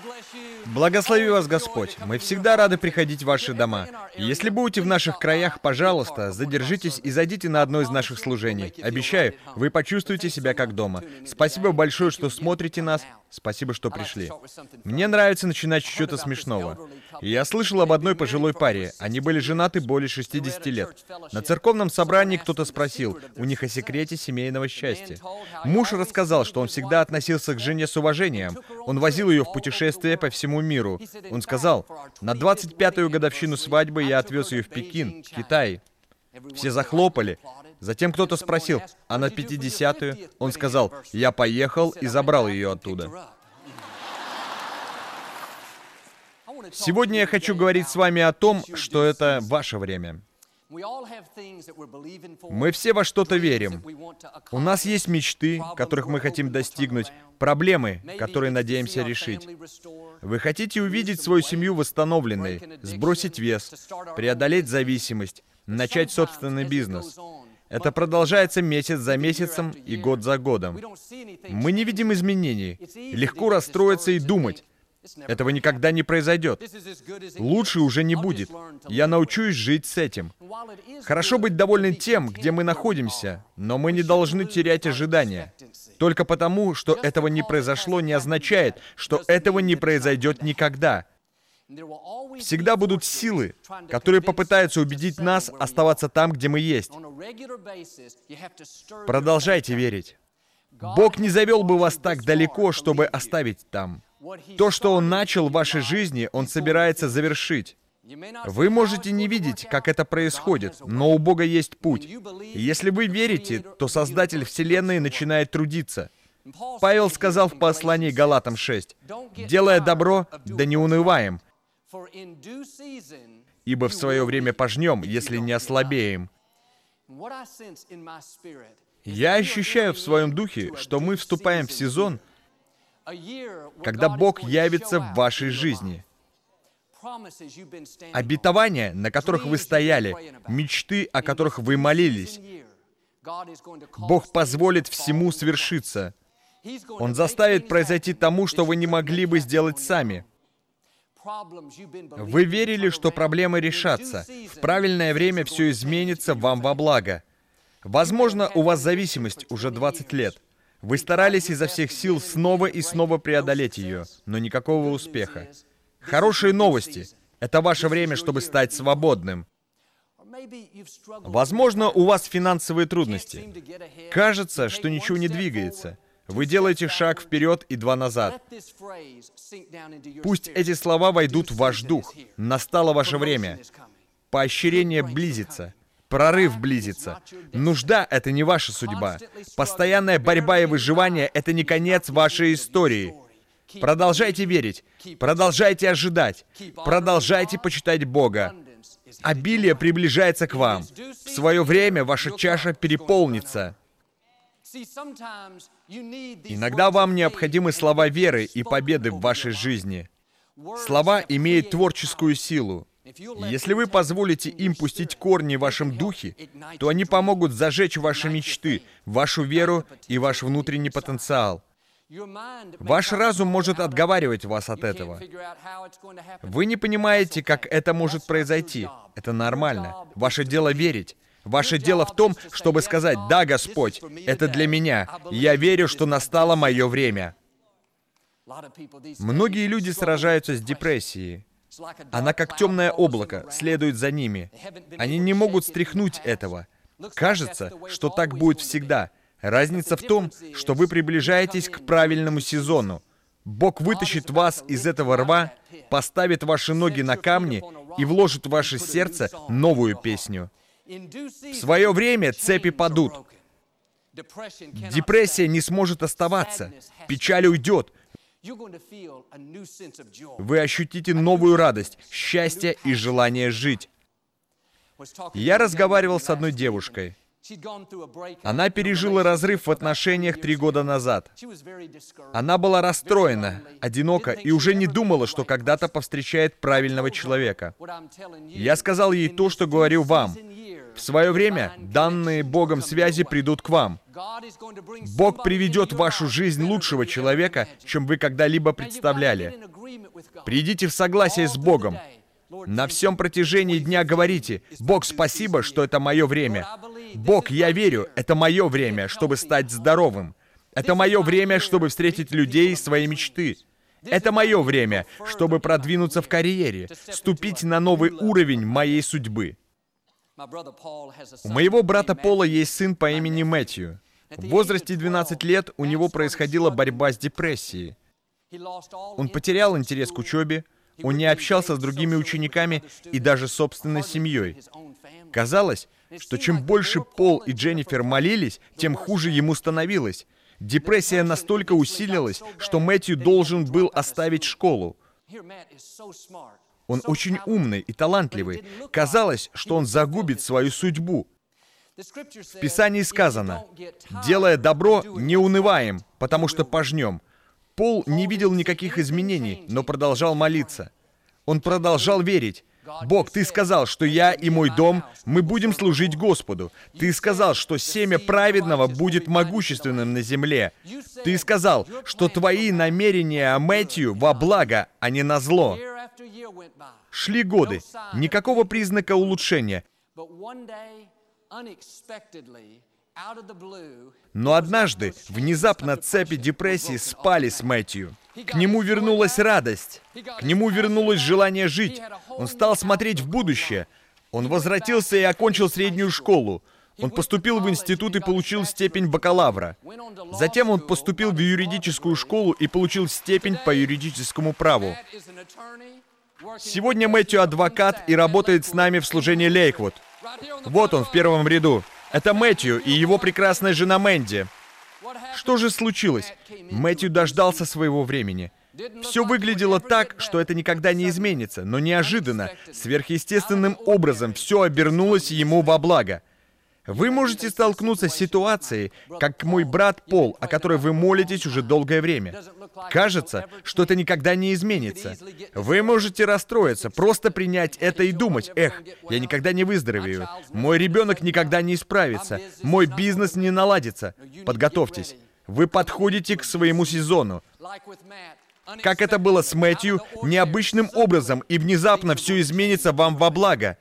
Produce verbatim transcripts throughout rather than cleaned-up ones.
Благослови вас Господь. Мы всегда рады приходить в ваши дома. И если будете в наших краях, пожалуйста, задержитесь и зайдите на одно из наших служений. Обещаю, вы почувствуете себя как дома. Спасибо большое, что смотрите нас. Спасибо, что пришли. Мне нравится начинать с чего-то смешного. Я слышал об одной пожилой паре. Они были женаты более шестидесяти лет. На церковном собрании кто-то спросил у них о секрете семейного счастья. Муж рассказал, что он всегда относился к жене с уважением. Он возил ее в путешествия по всему миру. Он сказал: «На двадцать пятую годовщину свадьбы я отвез ее в Пекин, Китай». Все захлопали. Затем кто-то спросил: «А на пятидесятую?» Он сказал: «Я поехал и забрал ее оттуда». Сегодня я хочу говорить с вами о том, что это ваше время. Мы все во что-то верим. У нас есть мечты, которых мы хотим достигнуть, проблемы, которые надеемся решить. Вы хотите увидеть свою семью восстановленной, сбросить вес, преодолеть зависимость, начать собственный бизнес. Это продолжается месяц за месяцем и год за годом. Мы не видим изменений. Легко расстроиться и думать: этого никогда не произойдет. Лучше уже не будет. Я научусь жить с этим. Хорошо быть довольны тем, где мы находимся, но мы не должны терять ожидания. Только потому, что этого не произошло, не означает, что этого не произойдет никогда. Всегда будут силы, которые попытаются убедить нас оставаться там, где мы есть. Продолжайте верить. Бог не завел бы вас так далеко, чтобы оставить там. То, что Он начал в вашей жизни, Он собирается завершить. Вы можете не видеть, как это происходит, но у Бога есть путь. И если вы верите, то Создатель Вселенной начинает трудиться. Павел сказал в послании Галатам шесть: «Делая добро, да не унываем, ибо в свое время пожнем, если не ослабеем». Я ощущаю в своем духе, что мы вступаем в сезон, когда Бог явится в вашей жизни. Обетования, на которых вы стояли, мечты, о которых вы молились, Бог позволит всему свершиться. Он заставит произойти тому, что вы не могли бы сделать сами. Вы верили, что проблемы решатся. В правильное время все изменится вам во благо. Возможно, у вас зависимость уже двадцать лет. Вы старались изо всех сил снова и снова преодолеть ее, но никакого успеха. Хорошие новости. Это ваше время, чтобы стать свободным. Возможно, у вас финансовые трудности. Кажется, что ничего не двигается. Вы делаете шаг вперед и два назад. Пусть эти слова войдут в ваш дух. Настало ваше время. Поощрение близится. Прорыв близится. Нужда — это не ваша судьба. Постоянная борьба и выживание — это не конец вашей истории. Продолжайте верить. Продолжайте ожидать. Продолжайте почитать Бога. Обилие приближается к вам. В свое время ваша чаша переполнится. Иногда вам необходимы слова веры и победы в вашей жизни. Слова имеют творческую силу. Если вы позволите им пустить корни в вашем духе, то они помогут зажечь ваши мечты, вашу веру и ваш внутренний потенциал. Ваш разум может отговаривать вас от этого. Вы не понимаете, как это может произойти. Это нормально. Ваше дело верить. Ваше дело в том, чтобы сказать: «Да, Господь, это для меня. Я верю, что настало мое время». Многие люди сражаются с депрессией. Она как темное облако, следует за ними. Они не могут стряхнуть этого. Кажется, что так будет всегда. Разница в том, что вы приближаетесь к правильному сезону. Бог вытащит вас из этого рва, поставит ваши ноги на камни и вложит в ваше сердце новую песню. В свое время цепи падут. Депрессия не сможет оставаться. Печаль уйдет. Вы ощутите новую радость, счастье и желание жить. Я разговаривал с одной девушкой. Она пережила разрыв в отношениях три года назад. Она была расстроена, одинока и уже не думала, что когда-то повстречает правильного человека. Я сказал ей то, что говорю вам. В свое время данные Богом связи придут к вам. Бог приведет в вашу жизнь лучшего человека, чем вы когда-либо представляли. Придите в согласие с Богом. На всем протяжении дня говорите: «Бог, спасибо, что это мое время. Бог, я верю, это мое время, чтобы стать здоровым. Это мое время, чтобы встретить людей своей мечты. Это мое время, чтобы продвинуться в карьере, ступить на новый уровень моей судьбы». У моего брата Пола есть сын по имени Мэтью. В возрасте двенадцати лет у него происходила борьба с депрессией. Он потерял интерес к учебе, он не общался с другими учениками и даже с собственной семьей. Казалось, что чем больше Пол и Дженнифер молились, тем хуже ему становилось. Депрессия настолько усилилась, что Мэтью должен был оставить школу. Он очень умный и талантливый. Казалось, что он загубит свою судьбу. В Писании сказано: «Делая добро, не унываем, потому что пожнем». Пол не видел никаких изменений, но продолжал молиться. Он продолжал верить. «Бог, Ты сказал, что я и мой дом, мы будем служить Господу. Ты сказал, что семя праведного будет могущественным на земле. Ты сказал, что Твои намерения о Мэтью во благо, а не на зло». Шли годы, никакого признака улучшения. Но однажды, внезапно цепи депрессии спали с Мэтью. К нему вернулась радость. К нему вернулось желание жить. Он стал смотреть в будущее. Он возвратился и окончил среднюю школу. Он поступил в институт и получил степень бакалавра. Затем он поступил в юридическую школу и получил степень по юридическому праву. Сегодня Мэтью адвокат и работает с нами в служении Лейквуд. Вот он в первом ряду. Это Мэтью и его прекрасная жена Мэнди. Что же случилось? Мэтью дождался своего времени. Все выглядело так, что это никогда не изменится, но неожиданно, сверхъестественным образом, все обернулось ему во благо. Вы можете столкнуться с ситуацией, как мой брат Пол, о которой вы молитесь уже долгое время. Кажется, что это никогда не изменится. Вы можете расстроиться, просто принять это и думать: «Эх, я никогда не выздоровею. Мой ребенок никогда не исправится. Мой бизнес не наладится». Подготовьтесь. Вы подходите к своему сезону. Как это было с Мэтью, необычным образом, и внезапно все изменится вам во благо.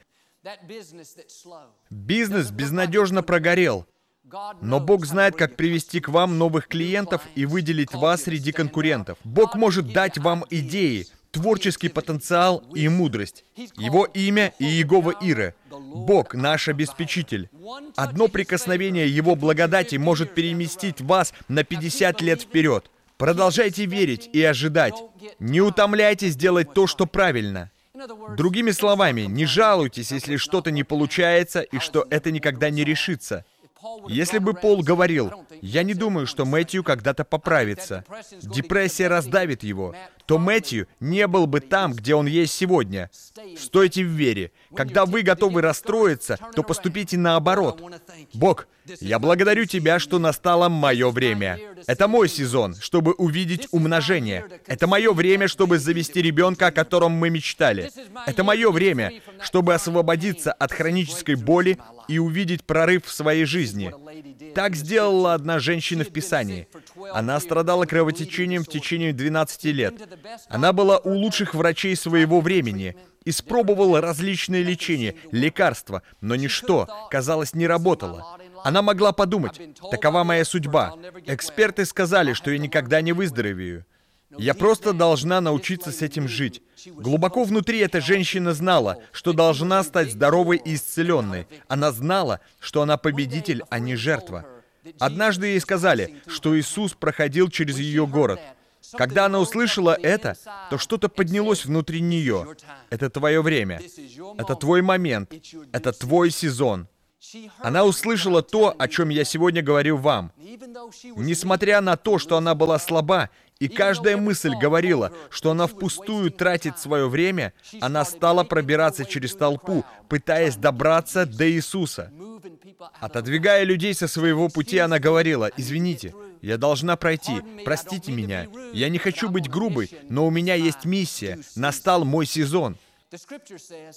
Бизнес безнадежно прогорел, но Бог знает, как привести к вам новых клиентов и выделить вас среди конкурентов. Бог может дать вам идеи, творческий потенциал и мудрость. Его имя — Иегова Ире. Бог — наш обеспечитель. Одно прикосновение Его благодати может переместить вас на пятьдесят лет вперед. Продолжайте верить и ожидать. Не утомляйтесь делать то, что правильно. Другими словами, не жалуйтесь, если что-то не получается и что это никогда не решится. Если бы Пол говорил: «Я не думаю, что Мэтью когда-то поправится», депрессия раздавит его, то Мэтью не был бы там, где он есть сегодня. Стойте в вере. Когда вы готовы расстроиться, то поступите наоборот. «Бог, я благодарю Тебя, что настало мое время. Это мой сезон, чтобы увидеть умножение. Это мое время, чтобы завести ребенка, о котором мы мечтали. Это мое время, чтобы освободиться от хронической боли и увидеть прорыв в своей жизни». Так сделала одна женщина в Писании. Она страдала кровотечением в течение двенадцати лет. Она была у лучших врачей своего времени, испробовала различные лечения, лекарства, но ничто, казалось, не работало. Она могла подумать: «Такова моя судьба. Эксперты сказали, что я никогда не выздоровею. Я просто должна научиться с этим жить». Глубоко внутри эта женщина знала, что должна стать здоровой и исцеленной. Она знала, что она победитель, а не жертва. Однажды ей сказали, что Иисус проходил через ее город. Когда она услышала это, то что-то поднялось внутри нее. Это твое время. Это твой момент. Это твой сезон. Она услышала то, о чем я сегодня говорю вам. Несмотря на то, что она была слаба, и каждая мысль говорила, что она впустую тратит свое время, она стала пробираться через толпу, пытаясь добраться до Иисуса. Отодвигая людей со своего пути, она говорила: «Извините, я должна пройти, простите меня. Я не хочу быть грубой, но у меня есть миссия. Настал мой сезон».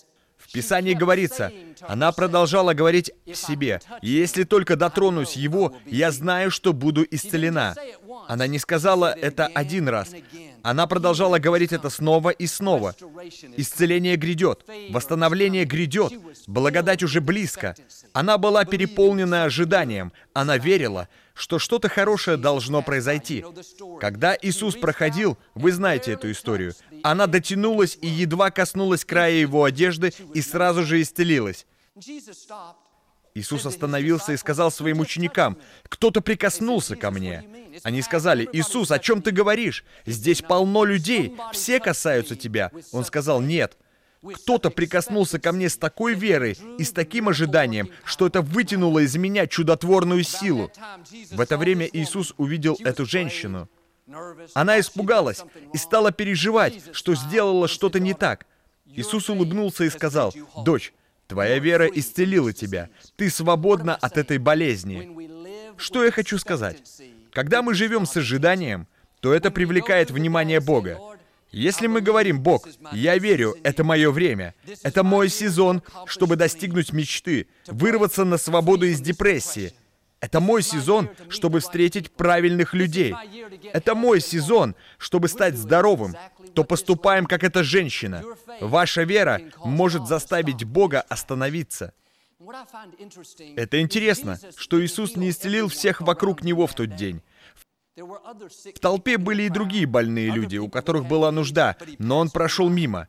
В Писании говорится, она продолжала говорить в себе: «Если только дотронусь Его, я знаю, что буду исцелена». Она не сказала это один раз. Она продолжала говорить это снова и снова. Исцеление грядет, восстановление грядет, благодать уже близко. Она была переполнена ожиданием. Она верила, что что-то хорошее должно произойти. Когда Иисус проходил, вы знаете эту историю, она дотянулась и едва коснулась края Его одежды и сразу же исцелилась. Иисус остановился и сказал своим ученикам: «Кто-то прикоснулся ко мне». Они сказали: «Иисус, о чем ты говоришь? Здесь полно людей, все касаются тебя». Он сказал: «Нет. Кто-то прикоснулся ко мне с такой верой и с таким ожиданием, что это вытянуло из меня чудотворную силу». В это время Иисус увидел эту женщину. Она испугалась и стала переживать, что сделала что-то не так. Иисус улыбнулся и сказал: «Дочь, твоя вера исцелила тебя. Ты свободна от этой болезни». Что я хочу сказать? Когда мы живем с ожиданием, то это привлекает внимание Бога. Если мы говорим: «Бог, я верю, это мое время, это мой сезон, чтобы достигнуть мечты, вырваться на свободу из депрессии. Это мой сезон, чтобы встретить правильных людей. Это мой сезон, чтобы стать здоровым», то поступаем, как эта женщина. Ваша вера может заставить Бога остановиться. Это интересно, что Иисус не исцелил всех вокруг Него в тот день. В толпе были и другие больные люди, у которых была нужда, но Он прошел мимо.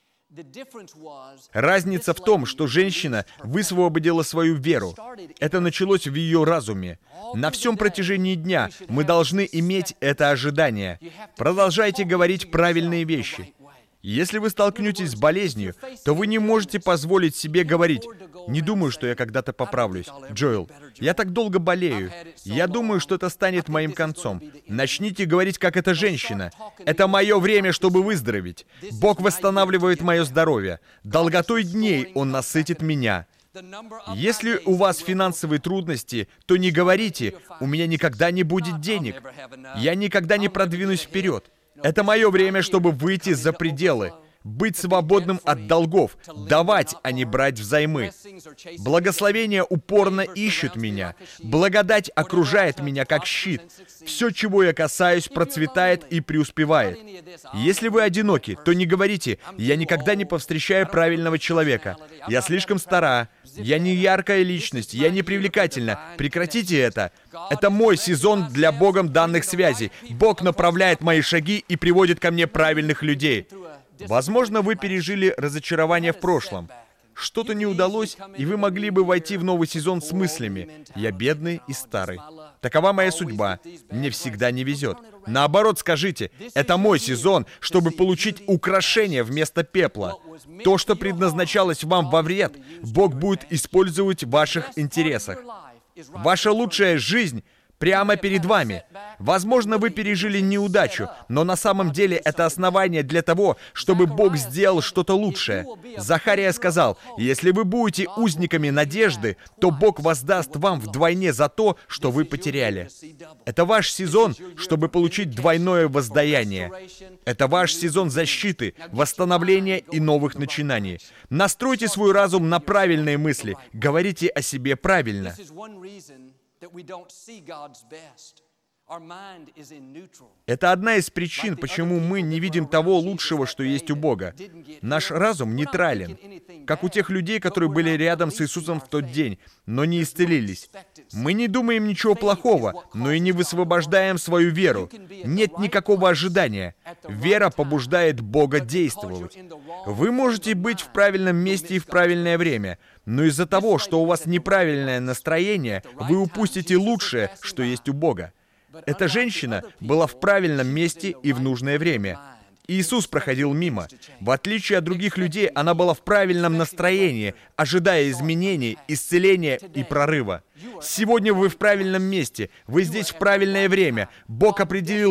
Разница в том, что женщина высвободила свою веру. Это началось в ее разуме. На всем протяжении дня мы должны иметь это ожидание. Продолжайте говорить правильные вещи. Если вы столкнетесь с болезнью, то вы не можете позволить себе говорить: «Не думаю, что я когда-то поправлюсь. Джоэл, я так долго болею. Я думаю, что это станет моим концом». Начните говорить, как эта женщина: «Это мое время, чтобы выздороветь. Бог восстанавливает мое здоровье. Долготой дней Он насытит меня». Если у вас финансовые трудности, то не говорите: «У меня никогда не будет денег. Я никогда не продвинусь вперед». Это мое время, чтобы выйти за пределы, быть свободным от долгов, давать, а не брать взаймы. Благословения упорно ищут меня. Благодать окружает меня как щит. Все, чего я касаюсь, процветает и преуспевает. Если вы одиноки, то не говорите: «Я никогда не повстречаю правильного человека. Я слишком стара. Я не яркая личность. Я не привлекательна». Прекратите это. Это мой сезон для Богом данных связей. Бог направляет мои шаги и приводит ко мне правильных людей. Возможно, вы пережили разочарование в прошлом. Что-то не удалось, и вы могли бы войти в новый сезон с мыслями: «Я бедный и старый. Такова моя судьба. Мне всегда не везет». Наоборот, скажите: «Это мой сезон, чтобы получить украшение вместо пепла. То, что предназначалось вам во вред, Бог будет использовать в ваших интересах. Ваша лучшая жизнь прямо перед вами. Возможно, вы пережили неудачу, но на самом деле это основание для того, чтобы Бог сделал что-то лучшее. Захария сказал: «Если вы будете узниками надежды, то Бог воздаст вам вдвойне за то, что вы потеряли». Это ваш сезон, чтобы получить двойное воздаяние. Это ваш сезон защиты, восстановления и новых начинаний. Настройте свой разум на правильные мысли. Говорите о себе правильно. Это одна из причин, почему мы не видим того лучшего, что есть у Бога. Наш разум нейтрален, как у тех людей, которые были рядом с Иисусом в тот день, но не исцелились. Мы не думаем ничего плохого, но и не высвобождаем свою веру. Нет никакого ожидания. Вера побуждает Бога действовать. Вы можете быть в правильном месте и в правильное время, но из-за того, что у вас неправильное настроение, вы упустите лучшее, что есть у Бога. Эта женщина была в правильном месте и в нужное время. Иисус проходил мимо. В отличие от других людей, она была в правильном настроении, ожидая изменений, исцеления и прорыва. Сегодня вы в правильном месте. Вы здесь в правильное время. Бог определил